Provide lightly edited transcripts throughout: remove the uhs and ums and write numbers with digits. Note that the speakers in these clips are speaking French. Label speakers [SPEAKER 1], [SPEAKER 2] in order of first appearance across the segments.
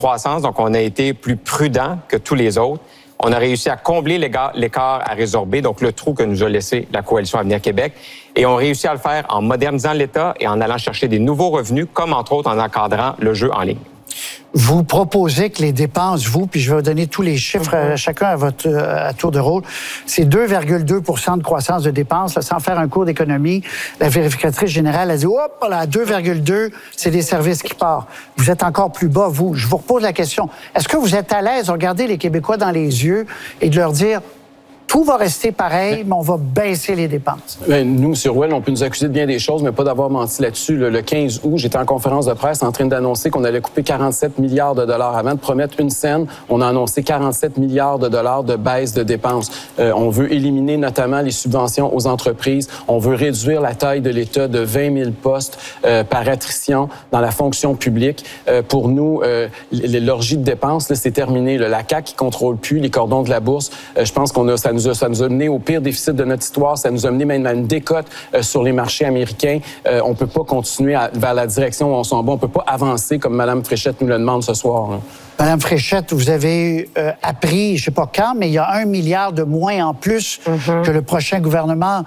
[SPEAKER 1] croissance, donc on a été plus prudent que tous les autres. On a réussi à combler l'écart à résorber, donc le trou que nous a laissé la Coalition Avenir Québec. Et on réussit à le faire en modernisant l'État et en allant chercher des nouveaux revenus, comme entre autres en encadrant le jeu en ligne.
[SPEAKER 2] Vous proposez que les dépenses, puis je vais vous donner tous les chiffres chacun à tour de rôle, c'est 2,2 % de croissance de dépenses, là, sans faire un cours d'économie. La vérificatrice générale a dit, hop, là, 2,2, c'est des services qui partent. Vous êtes encore plus bas, vous. Je vous repose la question. Est-ce que vous êtes à l'aise de regarder les Québécois dans les yeux et de leur dire, tout va rester pareil, mais on va baisser les dépenses?
[SPEAKER 3] Bien, nous, M. Rouel, on peut nous accuser de bien des choses, mais pas d'avoir menti là-dessus. Le 15 août, j'étais en conférence de presse en train d'annoncer qu'on allait couper 47 milliards de dollars. Avant de promettre une scène, on a annoncé 47 milliards de dollars de baisse de dépenses. On veut éliminer notamment les subventions aux entreprises. On veut réduire la taille de l'État de 20 000 postes par attrition dans la fonction publique. Pour nous, l'orgie de dépenses, c'est terminé. La CAQ qui contrôle plus les cordons de la bourse. Je pense ça nous a mené au pire déficit de notre histoire. Ça nous a mené même à une décote sur les marchés américains. On peut pas continuer vers la direction où on s'en va. On peut pas avancer comme Mme Fréchette nous le demande ce soir. Là.
[SPEAKER 2] Mme Fréchette, vous avez appris, je ne sais pas quand, mais il y a 1 milliard de moins en plus que le prochain gouvernement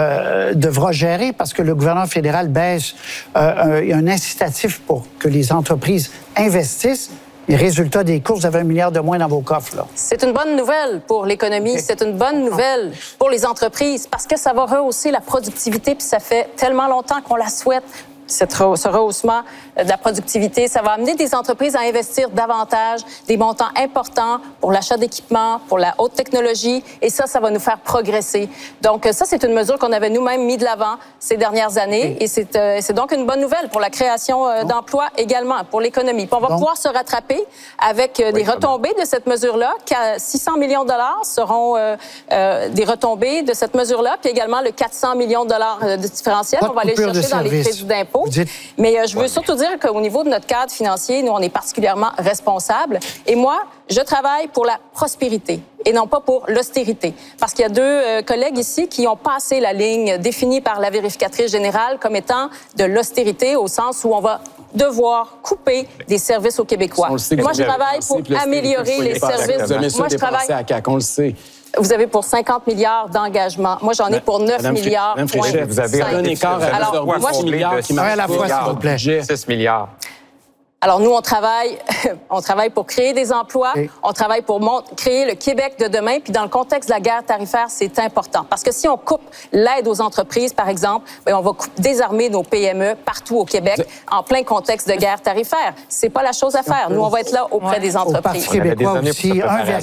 [SPEAKER 2] devra gérer parce que le gouvernement fédéral baisse un incitatif pour que les entreprises investissent. Les résultats des courses, vous avez 1 milliard de moins dans vos coffres. Là.
[SPEAKER 4] C'est une bonne nouvelle pour l'économie. C'est une bonne nouvelle pour les entreprises parce que ça va rehausser la productivité, puis ça fait tellement longtemps qu'on la souhaite. Ce rehaussement de la productivité, ça va amener des entreprises à investir davantage, des montants importants pour l'achat d'équipements, pour la haute technologie, et ça va nous faire progresser. Donc ça, c'est une mesure qu'on avait nous-mêmes mis de l'avant ces dernières années, et c'est donc une bonne nouvelle pour la création d'emplois également, pour l'économie. Puis on va pouvoir se rattraper avec des retombées de cette mesure-là. 600 millions de dollars seront des retombées de cette mesure-là, puis également le 400 millions de dollars de différentiel. On va aller chercher dans les crédits d'impôt. Mais je veux surtout dire qu'au niveau de notre cadre financier, nous, on est particulièrement responsables. Et moi, je travaille pour la prospérité et non pas pour l'austérité. Parce qu'il y a deux collègues ici qui ont passé la ligne définie par la vérificatrice générale comme étant de l'austérité au sens où on va devoir couper des services aux Québécois. Moi, je travaille pour améliorer les services. Moi, je travaille
[SPEAKER 3] à CAQ, on le sait.
[SPEAKER 4] Vous avez pour 50 milliards d'engagement. Moi, j'en ai pour 9 milliards.
[SPEAKER 1] Vous avez un écart à 6 milliards qui marche à la fois, s'il vous plaît. 6 milliards.
[SPEAKER 4] Alors, nous, on travaille pour créer des emplois, on travaille pour créer le Québec de demain, puis dans le contexte de la guerre tarifaire, c'est important. Parce que si on coupe l'aide aux entreprises, par exemple, bien, on va désarmer nos PME partout au Québec en plein contexte de guerre tarifaire. C'est pas la chose à faire. Nous, on va être là auprès des entreprises.
[SPEAKER 2] Au Parti québécois aussi,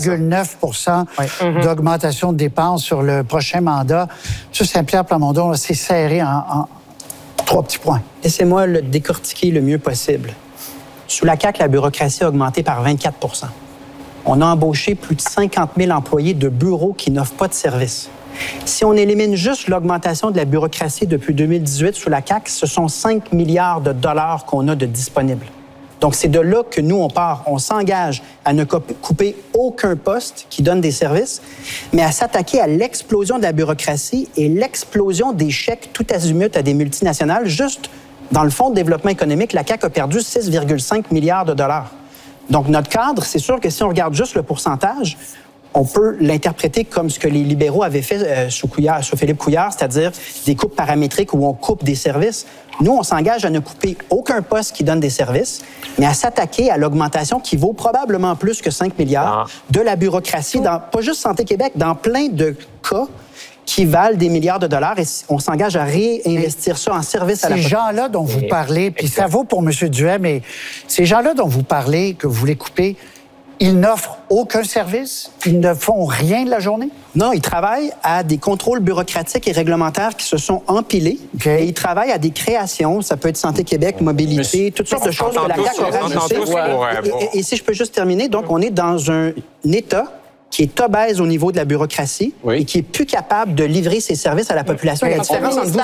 [SPEAKER 2] 1,9 % d'augmentation de dépenses sur le prochain mandat. M. Saint-Pierre Plamondon, c'est serré en 3 petits points.
[SPEAKER 5] Laissez-moi le décortiquer le mieux possible. Sous la CAQ, la bureaucratie a augmenté par 24 %. On a embauché plus de 50 000 employés de bureaux qui n'offrent pas de services. Si on élimine juste l'augmentation de la bureaucratie depuis 2018 sous la CAQ, ce sont 5 milliards de dollars qu'on a de disponibles. Donc, c'est de là que nous, on part. On s'engage à ne couper aucun poste qui donne des services, mais à s'attaquer à l'explosion de la bureaucratie et l'explosion des chèques tout azimut à des multinationales. Juste dans le Fonds de développement économique, la CAQ a perdu 6,5 milliards de dollars. Donc, notre cadre, c'est sûr que si on regarde juste le pourcentage, on peut l'interpréter comme ce que les libéraux avaient fait sous Philippe Couillard, c'est-à-dire des coupes paramétriques où on coupe des services. Nous, on s'engage à ne couper aucun poste qui donne des services, mais à s'attaquer à l'augmentation qui vaut probablement plus que 5 milliards de la bureaucratie, dans, pas juste Santé Québec, dans plein de cas qui valent des milliards de dollars et on s'engage à réinvestir ça en service à la population.
[SPEAKER 2] Ces gens-là dont vous parlez, puis ça vaut pour M. Duhem, mais ces gens-là dont vous parlez, que vous voulez couper, ils n'offrent aucun service? Ils ne font rien de la journée?
[SPEAKER 5] Non, ils travaillent à des contrôles bureaucratiques et réglementaires qui se sont empilés. Et ils travaillent à des créations. Ça peut être Santé Québec, mobilité, toutes sortes de choses que la CAQ a rajoutées. Et si je peux juste terminer, donc on est dans un État qui est obèse au niveau de la bureaucratie et qui est plus capable de livrer ses services à la population. Il y a une différence entre vous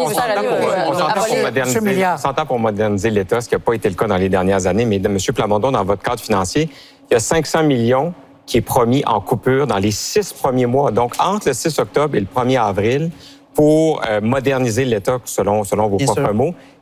[SPEAKER 5] et moi.
[SPEAKER 1] On s'entend pour moderniser l'État, ce qui n'a pas été le cas dans les dernières années, mais M. Plamondon, dans votre cadre financier, il y a 500 millions qui est promis en coupure dans les 6 premiers mois, donc entre le 6 octobre et le 1er avril, pour moderniser l'État selon vos propres mots.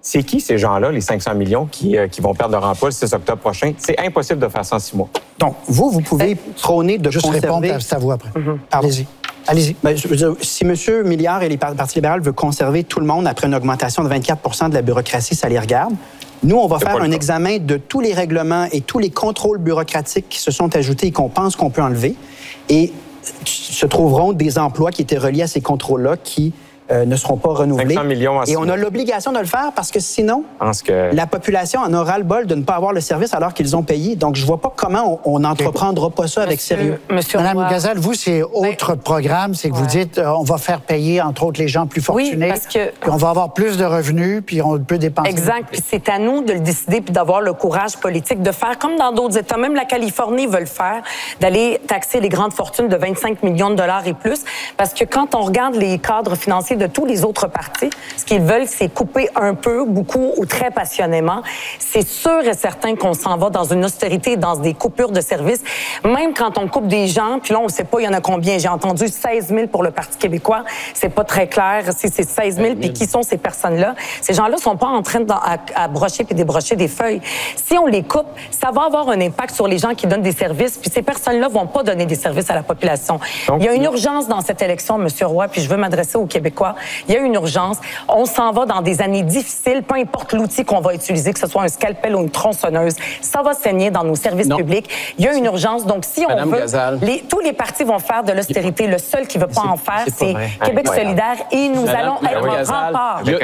[SPEAKER 1] C'est qui ces gens-là, les 500 millions qui vont perdre leur emploi le 6 octobre prochain? C'est impossible de faire ça en 6 mois.
[SPEAKER 5] Donc, vous pouvez prôner de
[SPEAKER 2] juste
[SPEAKER 5] conserver...
[SPEAKER 2] répondre à vous après. Allez-y. Allez-y.
[SPEAKER 5] Ben, je veux dire, si M. Milliard et les Parti libéral veulent conserver tout le monde après une augmentation de 24 de la bureaucratie, ça les regarde. Nous, on va faire un examen de tous les règlements et tous les contrôles bureaucratiques qui se sont ajoutés et qu'on pense qu'on peut enlever. Et se trouveront des emplois qui étaient reliés à ces contrôles-là qui ne seront pas renouvelés.
[SPEAKER 1] 500 millions
[SPEAKER 5] et on a l'obligation de le faire parce que sinon,
[SPEAKER 1] que...
[SPEAKER 5] la population en aura le bol de ne pas avoir le service alors qu'ils ont payé. Donc, je vois pas comment on n'entreprendra pas ça avec sérieux.
[SPEAKER 2] Madame Gazal, vous, c'est autre programme, c'est que vous dites on va faire payer, entre autres, les gens plus fortunés,
[SPEAKER 6] parce que...
[SPEAKER 2] puis on va avoir plus de revenus, puis on peut dépenser.
[SPEAKER 6] Exact. Puis c'est à nous de le décider puis d'avoir le courage politique de faire comme dans d'autres États. Même la Californie veut le faire, d'aller taxer les grandes fortunes de 25 millions de dollars et plus. Parce que quand on regarde les cadres financiers de tous les autres partis, ce qu'ils veulent, c'est couper un peu, beaucoup ou très passionnément. C'est sûr et certain qu'on s'en va dans une austérité, dans des coupures de services. Même quand on coupe des gens, puis là, on ne sait pas il y en a combien. J'ai entendu 16 000 pour le Parti québécois. C'est pas très clair si c'est 16 000, puis qui sont ces personnes-là. Ces gens-là sont pas en train à brocher puis débrocher des feuilles. Si on les coupe, ça va avoir un impact sur les gens qui donnent des services, puis ces personnes-là vont pas donner des services à la population. Donc, il y a une urgence dans cette élection, M. Roy, puis je veux m'adresser aux Québécois. Il y a une urgence. On s'en va dans des années difficiles, peu importe l'outil qu'on va utiliser, que ce soit un scalpel ou une tronçonneuse. Ça va saigner dans nos services publics. Il y a une urgence. Donc, si on veut, tous les partis vont faire de l'austérité. Le seul qui ne veut pas en faire, c'est Québec solidaire. Et nous allons être un rempart.
[SPEAKER 3] Il y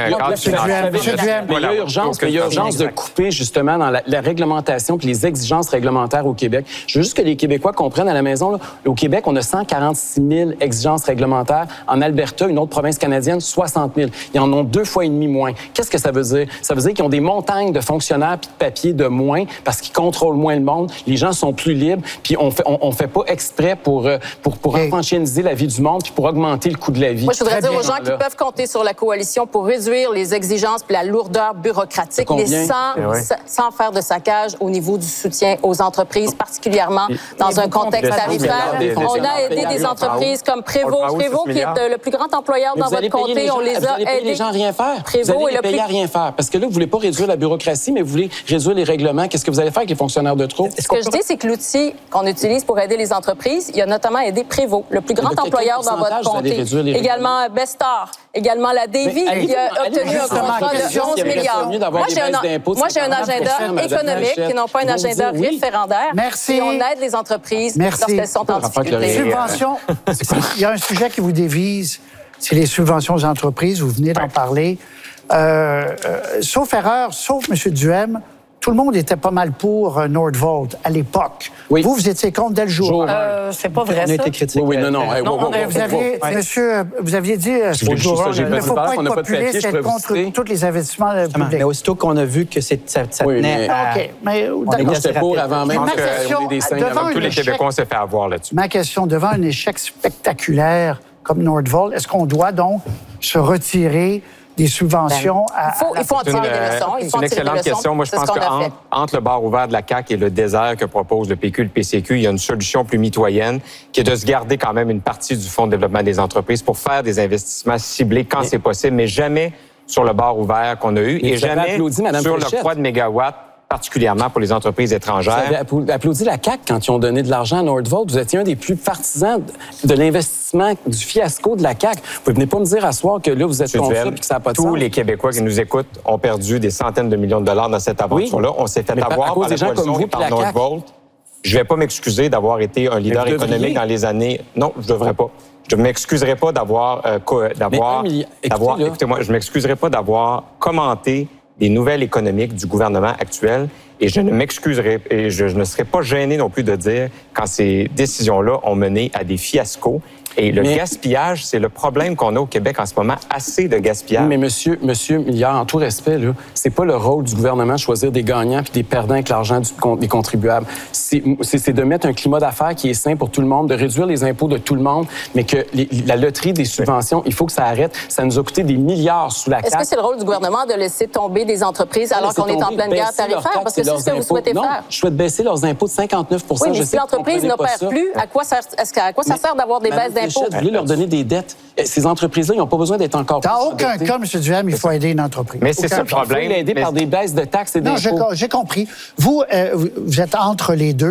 [SPEAKER 3] a urgence de couper justement dans la réglementation et les exigences réglementaires au Québec. Je veux juste que les Québécois comprennent à la maison, là, au Québec, on a 146 000 exigences réglementaires. En Alberta, une autre province canadienne, 60 000. Ils en ont 2,5 fois moins. Qu'est-ce que ça veut dire? Ça veut dire qu'ils ont des montagnes de fonctionnaires puis de papier de moins parce qu'ils contrôlent moins le monde. Les gens sont plus libres puis on fait pas exprès pour infantiliser la vie du monde puis pour augmenter le coût de la vie.
[SPEAKER 4] Moi, je voudrais dire aux gens qui peuvent compter sur la coalition pour réduire les exigences puis la lourdeur bureaucratique, mais sans faire de saccage au niveau du soutien aux entreprises, particulièrement dans un contexte tarifaire. On a aidé des entreprises comme Prévost, qui est le plus grand employeur dans votre comté. On les a aidés.
[SPEAKER 3] Les gens à rien faire. Vous allez les payer à rien faire. Parce que là, vous voulez pas réduire la bureaucratie, mais vous voulez réduire les règlements. Qu'est-ce que vous allez faire avec les fonctionnaires de trop?
[SPEAKER 4] Ce que je dis, c'est que l'outil qu'on utilise pour aider les entreprises, il y a notamment aidé Prévost, le plus grand employeur dans votre comté. Également Bestar, également la Davy, qui a obtenu un contrat de 11 milliards. Moi, j'ai un agenda économique et non pas un agenda référendaire.
[SPEAKER 2] Merci.
[SPEAKER 4] Et on aide les entreprises lorsqu'elles sont en difficulté.
[SPEAKER 2] Subventions. Il y a un sujet qui vous dévise, c'est les subventions aux entreprises. Vous venez d'en parler. Sauf erreur, sauf M. Duhem, tout le monde était pas mal pour Nordvolt à l'époque. Oui. Vous étiez contre dès le jour.
[SPEAKER 6] C'est pas vrai, ça.
[SPEAKER 5] On a été critiqués.
[SPEAKER 3] Oui, non.
[SPEAKER 2] Vous aviez dit il ne faut pas être populiste, être contre tous les investissements publics.
[SPEAKER 5] Mais aussitôt qu'on a vu que ça tenait à...
[SPEAKER 2] OK, mais
[SPEAKER 3] j'étais pour avant même que des signes.
[SPEAKER 1] Tous les Québécois, on s'est fait avoir là-dessus.
[SPEAKER 2] Ma question, devant un échec spectaculaire comme Nordvolt, est-ce qu'on doit donc se retirer des subventions
[SPEAKER 4] il faut en tirer des leçons.
[SPEAKER 1] C'est une excellente question. Moi, je pense qu'entre le bar ouvert de la CAQ et le désert que propose le PQ et le PCQ, il y a une solution plus mitoyenne qui est de se garder quand même une partie du Fonds de développement des entreprises pour faire des investissements ciblés quand c'est possible, mais jamais sur le bar ouvert qu'on a eu et jamais sur l'octroi de mégawatts, particulièrement pour les entreprises étrangères.
[SPEAKER 3] Vous avez applaudi la CAQ quand ils ont donné de l'argent à Nordvolt. Vous étiez un des plus partisans de l'investissement, du fiasco de la CAQ. Vous ne venez pas me dire à soir que là, vous êtes contre ça et que ça n'a pas de sens.
[SPEAKER 1] Tous les Québécois qui nous écoutent ont perdu des centaines de millions de dollars dans cette aventure-là. On s'est fait avoir par la coalition et par Nordvolt. Je ne vais pas m'excuser d'avoir été un leader économique dans les années... Non, je ne devrais pas. Je ne m'excuserai pas écoutez-moi, je m'excuserai pas d'avoir commenté des nouvelles économiques du gouvernement actuel et je ne m'excuserai et je ne serai pas gêné non plus de dire quand ces décisions-là ont mené à des fiascos. Et le gaspillage, c'est le problème qu'on a au Québec en ce moment, assez de gaspillage.
[SPEAKER 3] Mais monsieur Milliard, en tout respect, là, c'est pas le rôle du gouvernement de choisir des gagnants puis des perdants avec l'argent des contribuables. C'est de mettre un climat d'affaires qui est sain pour tout le monde, de réduire les impôts de tout le monde, mais que la loterie des subventions, il faut que ça arrête. Ça nous a coûté des milliards sous la CAQ.
[SPEAKER 4] Est-ce que c'est le rôle du gouvernement de laisser tomber des entreprises alors qu'on est en pleine guerre tarifaire? Parce que c'est ce que vous souhaitez faire.
[SPEAKER 3] Je souhaite baisser leurs impôts de 59 %.
[SPEAKER 4] Oui, mais si l'entreprise n'opère plus, à quoi ça sert d'avoir des baisses d'impôts impôts.
[SPEAKER 3] Vous voulez leur donner des dettes. Ces entreprises-là, ils n'ont pas besoin d'être encore plus
[SPEAKER 2] Dans aucun
[SPEAKER 3] endettées.
[SPEAKER 2] cas, M. Duhem, il faut aider une entreprise.
[SPEAKER 1] Mais c'est ça le
[SPEAKER 3] Il faut
[SPEAKER 1] problème.
[SPEAKER 3] l'aider par des baisses de taxes et
[SPEAKER 2] Non,
[SPEAKER 3] d'impôts.
[SPEAKER 2] j'ai compris. Vous êtes entre les deux.